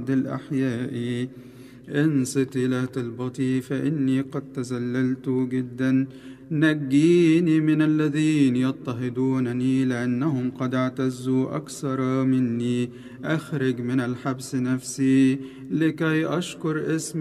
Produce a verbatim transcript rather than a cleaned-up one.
الأحياء. انصت إلى طلبتي فإني قد تذللت جدا. نجيني من الذين يضطهدونني لأنهم قد اعتزوا أكثر مني. أخرج من الحبس نفسي لكي أشكر اسمك